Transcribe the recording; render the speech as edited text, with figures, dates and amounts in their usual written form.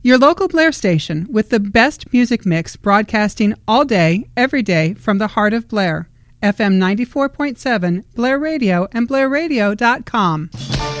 Your local Blair station with the best music mix broadcasting all day, every day from the heart of Blair. FM 94.7, Blair Radio, and BlairRadio.com.